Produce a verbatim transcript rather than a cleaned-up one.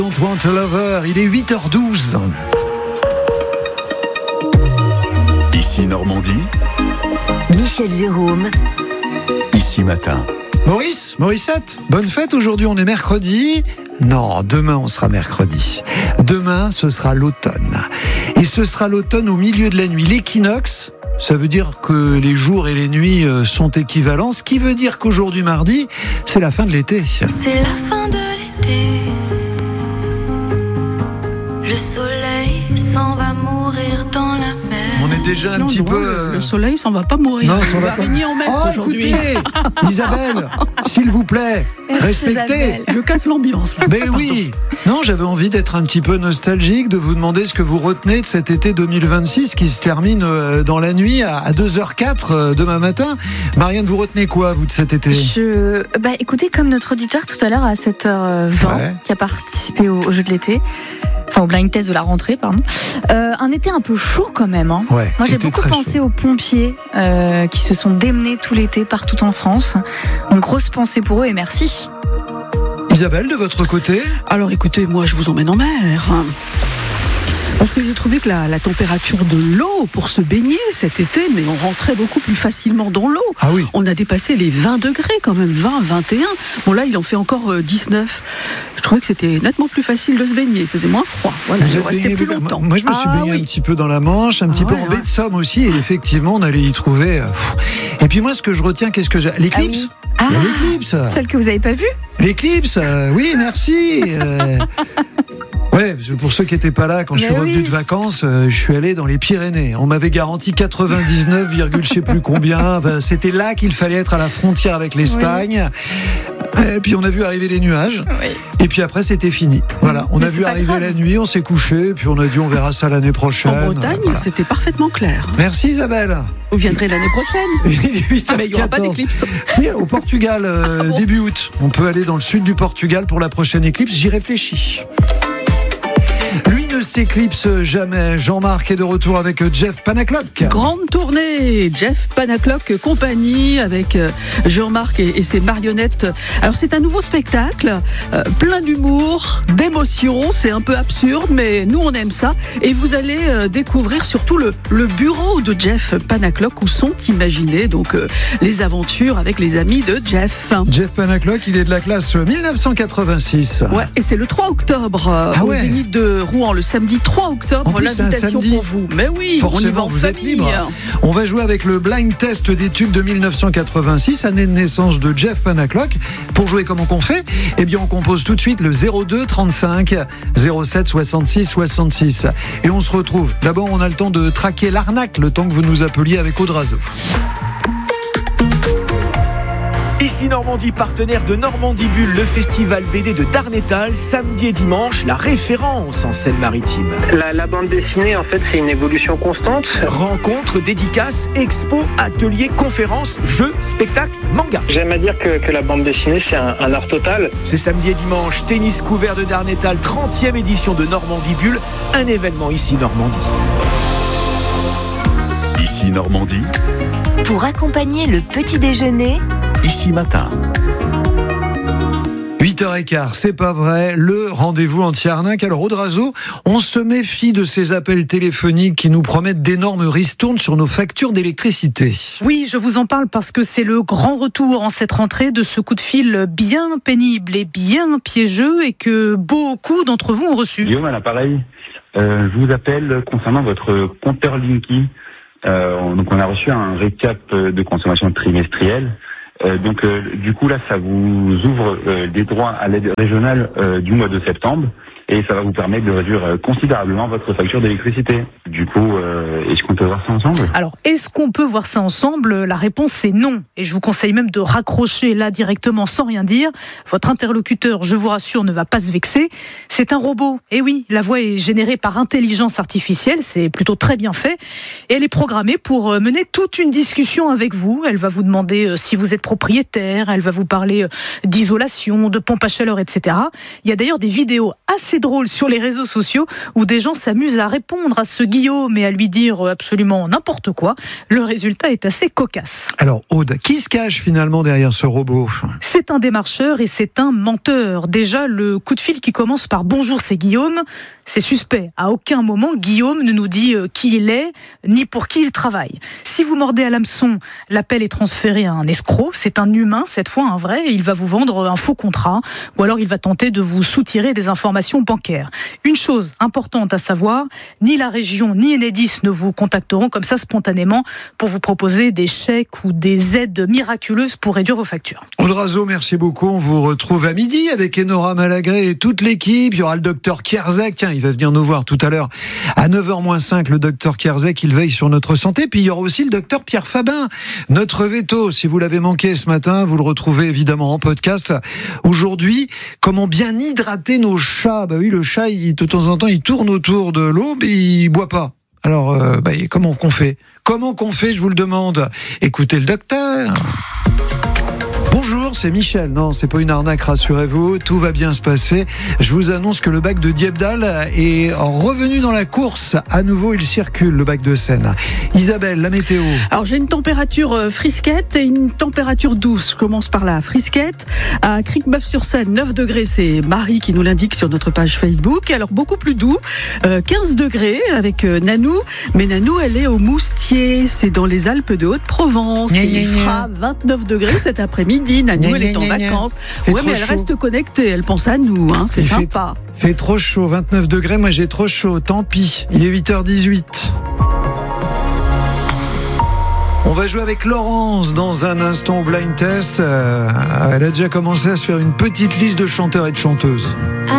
Don't want a lover, il est huit heures douze. Ici Normandie, Michel Jérôme. Ici Matin. Maurice, Morissette, bonne fête, aujourd'hui on est mercredi. Non, demain on sera mercredi. Demain ce sera l'automne. Et ce sera l'automne au milieu de la nuit. L'équinoxe, ça veut dire que les jours et les nuits sont équivalents, ce qui veut dire qu'aujourd'hui mardi, c'est la fin de l'été. C'est la fin de l'été. Le soleil s'en va mourir dans la mer. On est déjà un non, petit non, peu... Le, le soleil s'en va pas mourir. Non, Il s'en va va pas. régner en maître Oh, aujourd'hui. écoutez, Isabelle, s'il vous plaît, Merci, respectez. Isabelle. Je casse l'ambiance. Là. Mais oui, non, j'avais envie d'être un petit peu nostalgique, de vous demander ce que vous retenez de cet été deux mille vingt-six qui se termine dans la nuit à deux heures quatre demain matin. Marianne, vous retenez quoi, vous, de cet été ? Je, bah, écoutez, comme notre auditeur tout à l'heure à sept heures vingt Ouais. qui a participé au, au jeu de l'été, enfin au blind test de la rentrée, pardon. Euh, un été un peu chaud quand même. Hein. Ouais, Moi, j'ai été beaucoup très pensé chaud. aux pompiers euh, qui se sont démenés tout l'été partout en France. Une grosse pensée pour eux et merci. Isabelle, de votre côté ? Alors écoutez, moi je vous emmène en mer. Parce que j'ai trouvé que la, la température de l'eau pour se baigner cet été, mais on rentrait beaucoup plus facilement dans l'eau. Ah oui. On a dépassé les vingt degrés quand même, vingt, vingt et un. Bon là, il en fait encore euh, dix-neuf. Je trouvais que c'était nettement plus facile de se baigner. Il faisait moins froid. Voilà, Vous je êtes restais baigné plus beaucoup. longtemps. Moi, je me suis Ah, baigné oui. un petit peu dans la Manche, un petit Ah peu ouais, en baie ouais. de Somme aussi, et effectivement, on allait y trouver... euh, pff. Et puis moi, ce que je retiens, qu'est-ce que j'ai... L'éclipse. Ah, Il y a l'éclipse. celle que vous avez pas vue ? L'éclipse, euh, oui, merci. Euh, ouais, pour ceux qui n'étaient pas là, quand je Mais suis revenu oui. de vacances, euh, je suis allé dans les Pyrénées. On m'avait garanti quatre-vingt-dix-neuf, je sais plus combien. Enfin, c'était là qu'il fallait être à la frontière avec l'Espagne. Et puis on a vu arriver les nuages. Oui. Et puis après, c'était fini. Voilà, on Mais a c'est vu pas arriver grave. la nuit, on s'est couché, puis on a dit on verra ça l'année prochaine. En Bretagne, Voilà. c'était parfaitement clair. Merci Isabelle. Vous viendrez l'année prochaine. Il est huit heures quatorze. Mais il n'y aura pas d'éclipse. Si, au Portugal, euh, Ah bon début août. On peut aller dans le sud du Portugal pour la prochaine éclipse. J'y réfléchis. Lui ne s'éclipse jamais. Jean-Marc est de retour avec Jeff Panaclock. Grande tournée, Jeff Panaclock compagnie avec euh, Jean-Marc et, et ses marionnettes. Alors c'est un nouveau spectacle, euh, plein d'humour, d'émotion, c'est un peu absurde, mais nous on aime ça. Et vous allez euh, découvrir surtout le, le bureau de Jeff Panaclock où sont imaginées donc euh, les aventures avec les amis de Jeff. Jeff Panaclock, il est de la classe dix-neuf cent quatre-vingt-six. Ouais, et c'est le trois octobre euh, Ah au ouais. Zénith de Rouen, le samedi trois En octobre, plus, c'est un l'invitation samedi. pour vous. Mais oui, on y va Forcément, en vous êtes famille. libre. On va jouer avec le blind test des tubes de dix-neuf cent quatre-vingt-six, année de naissance de Jeff Panaclock. Pour jouer, comment qu'on fait ? Eh bien, on compose tout de suite le zéro deux trente-cinq zéro sept soixante-six soixante-six. Et on se retrouve. D'abord, on a le temps de traquer l'arnaque, le temps que vous nous appeliez avec Audrazo. Ici Normandie, partenaire de Normandie Bulle, le festival B D de Darnétal, samedi et dimanche, la référence en Seine-Maritime. La, la bande dessinée, en fait, c'est une évolution constante. Rencontres, dédicaces, expos, ateliers, conférences, jeux, spectacles, mangas. J'aime à dire que, que la bande dessinée, c'est un, un art total. C'est samedi et dimanche, tennis couvert de Darnétal, trentième édition de Normandie Bulle, un événement ici Normandie. Ici Normandie, Pour accompagner le petit déjeuner, Ici Matin. huit heures quinze, c'est pas vrai, le rendez-vous anti-arnaque. Alors Audrazo, on se méfie de ces appels téléphoniques qui nous promettent d'énormes ristournes sur nos factures d'électricité. Oui, je vous en parle parce que c'est le grand retour en cette rentrée de ce coup de fil bien pénible et bien piégeux et que beaucoup d'entre vous ont reçu. Guillaume à l'appareil, euh, je vous appelle concernant votre compteur Linky. Euh, donc on a reçu un récap de consommation trimestrielle. Euh, donc euh, du coup là ça vous ouvre euh, des droits à l'aide régionale euh, du mois de septembre et ça va vous permettre de réduire euh, considérablement votre facture d'électricité. Du coup, euh, est-ce qu'on peut voir ça ensemble ? Alors, est-ce qu'on peut voir ça ensemble ? La réponse est non. Et je vous conseille même de raccrocher là directement sans rien dire. Votre interlocuteur, je vous rassure, ne va pas se vexer. C'est un robot. Et oui, la voix est générée par intelligence artificielle. C'est plutôt très bien fait. Et elle est programmée pour mener toute une discussion avec vous. Elle va vous demander si vous êtes propriétaire. Elle va vous parler d'isolation, de pompe à chaleur, et cetera. Il y a d'ailleurs des vidéos assez drôle sur les réseaux sociaux où des gens s'amusent à répondre à ce Guillaume et à lui dire absolument n'importe quoi. Le résultat est assez cocasse. Alors Aude, qui se cache finalement derrière ce robot ? C'est un démarcheur et c'est un menteur. Déjà, le coup de fil qui commence par « Bonjour, c'est Guillaume », c'est suspect. À aucun moment, Guillaume ne nous dit qui il est, ni pour qui il travaille. Si vous mordez à l'hameçon, l'appel est transféré à un escroc. C'est un humain, cette fois un vrai, et il va vous vendre un faux contrat, ou alors il va tenter de vous soutirer des informations bancaires. Une chose importante à savoir, ni la région, ni Enedis ne vous contacteront comme ça spontanément pour vous proposer des chèques ou des aides miraculeuses pour réduire vos factures. Aude Razo, merci beaucoup. On vous retrouve à midi avec Enora Malagré et toute l'équipe. Il y aura le docteur Kierzek. Tiens, il va venir nous voir tout à l'heure à neuf heures moins cinq. Le docteur Kierzek, il veille sur notre santé. Puis il y aura aussi le docteur Pierre Fabin, notre veto. Si vous l'avez manqué ce matin, vous le retrouvez évidemment en podcast. Aujourd'hui, comment bien hydrater nos chats ? Bah oui, le chat, il, de temps en temps, il tourne autour de l'eau, mais il boit pas. Alors, euh, bah, comment qu'on fait ? Comment qu'on fait, je vous le demande. Écoutez le docteur. Bonjour, c'est Michel. Non, c'est pas une arnaque, rassurez-vous, tout va bien se passer. Je vous annonce que le bac de Diepdal est revenu dans la course. À nouveau, il circule, le bac de Seine. Isabelle, la météo. Alors, j'ai une température frisquette et une température douce. Je commence par la frisquette. À Cricbeuf-sur-Seine, neuf degrés, c'est Marie qui nous l'indique sur notre page Facebook. Alors, beaucoup plus doux, euh, quinze degrés avec euh, Nanou. Mais Nanou, elle est au Moustier, c'est dans les Alpes de Haute-Provence. Et il fera vingt-neuf degrés cet après-midi. Nanou, elle est en vacances. Ouais, mais elle chaud. Reste connectée. Elle pense à nous, hein. C'est il sympa. Fait, fait trop chaud, vingt-neuf degrés. Moi, j'ai trop chaud. Tant pis. Il est huit heures dix-huit. On va jouer avec Laurence dans un instant au blind test. Euh, elle a déjà commencé à se faire une petite liste de chanteurs et de chanteuses.